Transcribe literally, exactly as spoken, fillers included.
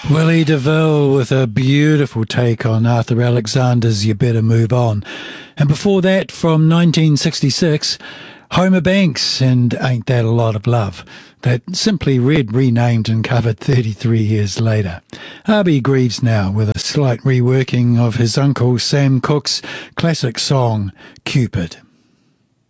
Willie DeVille with a beautiful take on Arthur Alexander's You Better Move On. And before that, from nineteen sixty-six, Homer Banks and Ain't That a Lot of Love, that Simply Red renamed and covered thirty-three years later. Arby Greaves now with a slight reworking of his uncle Sam Cooke's classic song, Cupid.